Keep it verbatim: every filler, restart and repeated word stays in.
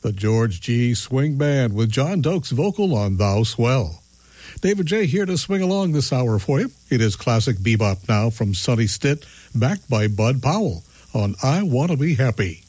the George G. Swing Band with John Doak's vocal on Thou Swell. David J. here to swing along this hour for you. It is classic bebop now from Sonny Stitt, backed by Bud Powell on I Want to Be Happy.